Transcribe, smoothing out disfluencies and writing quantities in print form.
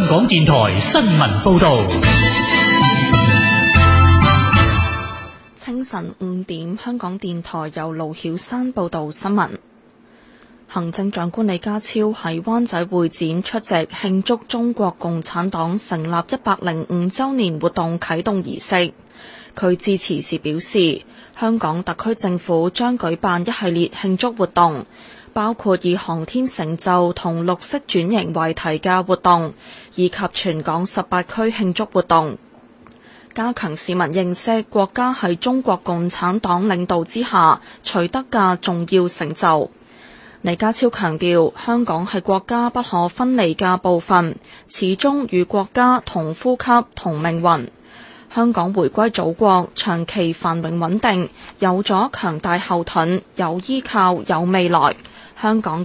港電台新聞報道。 清晨5點，香港電台由盧曉山報道新聞。行政長官李家超喺灣仔會展出席慶祝中國共產黨成立105週年活動啟動儀式。佢致辭時表示，香港特區政府將舉辦一系列慶祝活動，包括以航天成就同綠色轉型為題嘅活動，以及全港18區慶祝活動，加強市民認識國家喺中國共產黨領導之下取得嘅重要成就。李家超強調，香港係國家不可分離嘅部分，始終與國家同呼吸同命運。香港回歸祖國，長期繁榮穩定，有咗強大後盾，有依靠，有未來。香港